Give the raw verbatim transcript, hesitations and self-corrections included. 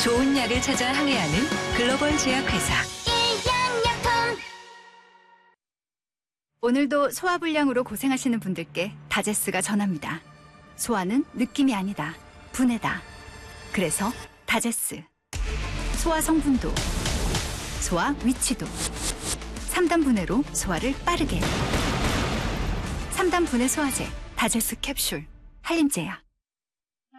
좋은 약을 찾아 항해하는 글로벌 제약회사. 오늘도 소화불량으로 고생하시는 분들께 다제스가 전합니다. 소화는 느낌이 아니다. 분해다. 그래서 다제스. 소화 성분도, 소화 위치도. 삼 단 분해로 소화를 빠르게. 삼 단 분해 소화제 다제스 캡슐. 한림제약.